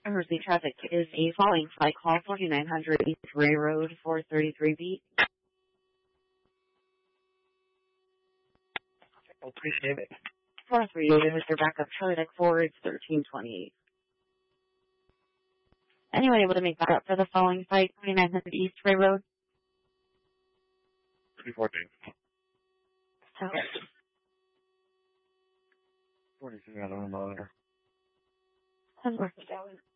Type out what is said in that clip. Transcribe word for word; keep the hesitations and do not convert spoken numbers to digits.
Emergency traffic is a falling flight call forty-nine hundred East Ray Road, four thirty-three B. Appreciate it. four three eight with your backup Charlie Deck forward thirteen twenty-eight. Anyone able to make backup for the following flight, forty-nine hundred East Ray Road? three fourteen. Tower. forty-three on the monitor. One more, Tower.